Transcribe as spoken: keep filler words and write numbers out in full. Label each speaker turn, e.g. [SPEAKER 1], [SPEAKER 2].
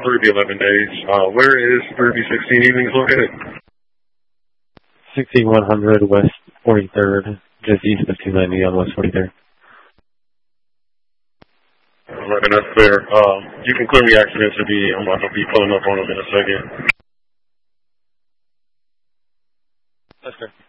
[SPEAKER 1] Ruby eleven days. Uh, where is Ruby sixteen evenings located?
[SPEAKER 2] sixty-one hundred West forty-third, just east of two ninety on West forty-third.
[SPEAKER 1] eleven, that's clear. Uh, you can clear me accidents to be, I'm going to be pulling up on them in a second.
[SPEAKER 2] That's correct.